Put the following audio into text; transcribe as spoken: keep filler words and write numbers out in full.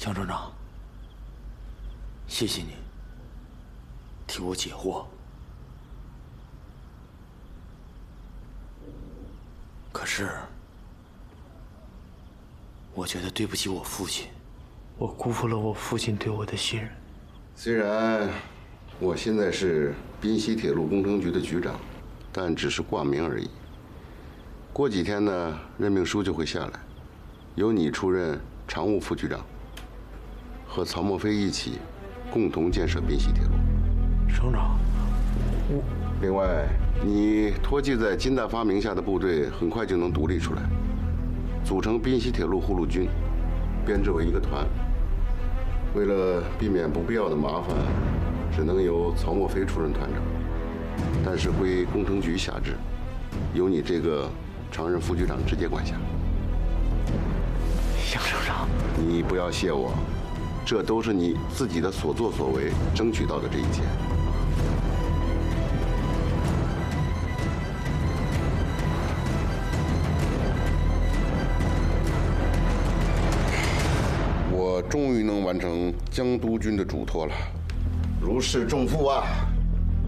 向省长，谢谢你替我解惑。可是，我觉得对不起我父亲，我辜负了我父亲对我的信任。 虽然我现在是滨西铁路工程局的局长，但只是挂名而已。过几天呢，任命书就会下来，由你出任常务副局长，和曹墨飞一起共同建设滨西铁路。 省长，我…… 另外，你托寄在金大发名下的部队很快就能独立出来，组成滨西铁路护路军，编制为一个团。为了避免不必要的麻烦，只能由曹墨飞出任团长，但是归工程局辖制，由你这个常任副局长直接管辖。 向省长， 你不要谢我，这都是你自己的所作所为争取到的这一切。我终于能完成江督军的嘱托了，如释重负啊！